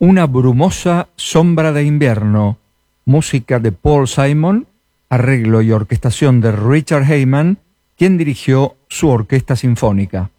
Una brumosa sombra de invierno, música de Paul Simon, arreglo y orquestación de Richard Heyman, quien dirigió su orquesta sinfónica.